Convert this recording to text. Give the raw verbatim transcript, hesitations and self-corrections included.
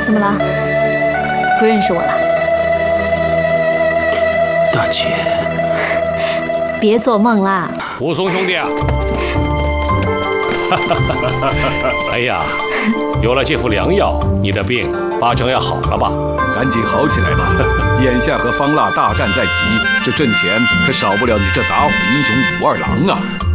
怎么了？不认识我了？ 大姐， 别做梦啦！ 武松兄弟啊！哎呀，有了这副良药，你的病八成要好了吧？ 赶紧好起来吧！眼下和方腊大战在即，这阵前可少不了你这打虎英雄武二郎啊！